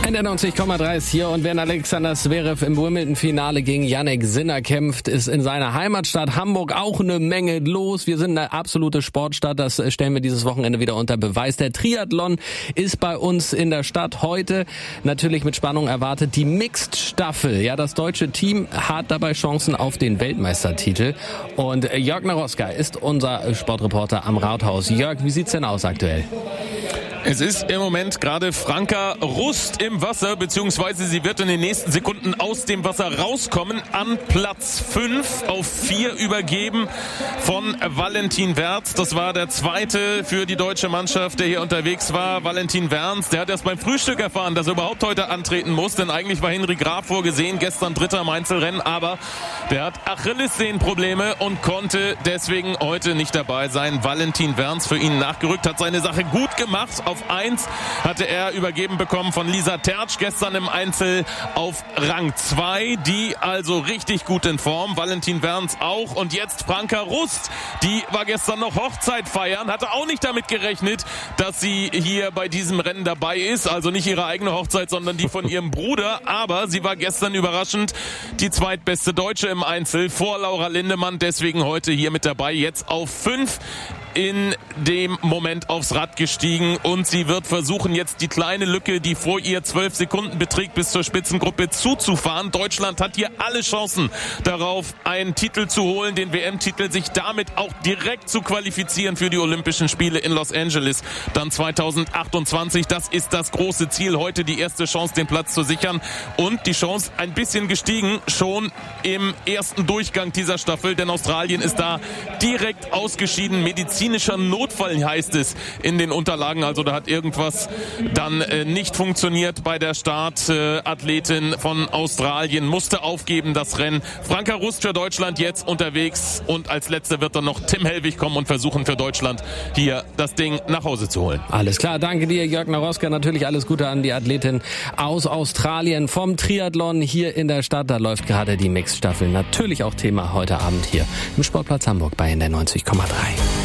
91,3 ist hier und während Alexander Zverev im Wimbledon-Finale gegen Jannik Sinner kämpft, ist in seiner Heimatstadt Hamburg auch eine Menge los. Wir sind eine absolute Sportstadt, das stellen wir dieses Wochenende wieder unter Beweis. Der Triathlon ist bei uns in der Stadt heute natürlich mit Spannung erwartet. Die Mixed-Staffel, ja, das deutsche Team hat dabei Chancen auf den Weltmeistertitel. Und Jörg Naroska ist unser Sportreporter am Rathaus. Jörg, wie sieht's denn aus aktuell? Es ist im Moment gerade Franka Rust im Wasser, beziehungsweise sie wird in den nächsten Sekunden aus dem Wasser rauskommen. An Platz 5 auf 4 übergeben von Valentin Werts. Das war der zweite für die deutsche Mannschaft, der hier unterwegs war. Valentin Werns, der hat erst beim Frühstück erfahren, dass er überhaupt heute antreten muss, denn eigentlich war Henry Graf vorgesehen, gestern Dritter im Einzelrennen, aber der hat Achillessehnenprobleme und konnte deswegen heute nicht dabei sein. Valentin Werns für ihn nachgerückt, hat seine Sache gut gemacht. Auf 1 hatte er übergeben bekommen von Lisa Tertsch gestern im Einzel auf Rang 2. Die also richtig gut in Form. Valentin Werns auch. Und jetzt Franka Rust. Die war gestern noch Hochzeit feiern. Hatte auch nicht damit gerechnet, dass sie hier bei diesem Rennen dabei ist. Also nicht ihre eigene Hochzeit, sondern die von ihrem Bruder. Aber sie war gestern überraschend die zweitbeste Deutsche im Einzel vor Laura Lindemann. Deswegen heute hier mit dabei. Jetzt auf 5. In dem Moment aufs Rad gestiegen und sie wird versuchen, jetzt die kleine Lücke, die vor ihr 12 Sekunden beträgt, bis zur Spitzengruppe zuzufahren. Deutschland hat hier alle Chancen darauf, einen Titel zu holen, den WM-Titel, sich damit auch direkt zu qualifizieren für die Olympischen Spiele in Los Angeles, dann 2028. Das ist das große Ziel. Heute die erste Chance, den Platz zu sichern und die Chance ein bisschen gestiegen, schon im ersten Durchgang dieser Staffel, denn Australien ist da direkt ausgeschieden. Medizinischer Notfall heißt es in den Unterlagen. Also da hat irgendwas dann nicht funktioniert bei der Startathletin von Australien. Musste aufgeben das Rennen. Franka Rust für Deutschland jetzt unterwegs. Und als letzter wird dann noch Tim Hellwig kommen und versuchen für Deutschland hier das Ding nach Hause zu holen. Alles klar, danke dir Jörg Naroska. Natürlich alles Gute an die Athletin aus Australien vom Triathlon hier in der Stadt. Da läuft gerade die Mixed-Staffel. Natürlich auch Thema heute Abend hier im Sportplatz Hamburg bei NDR 90,3.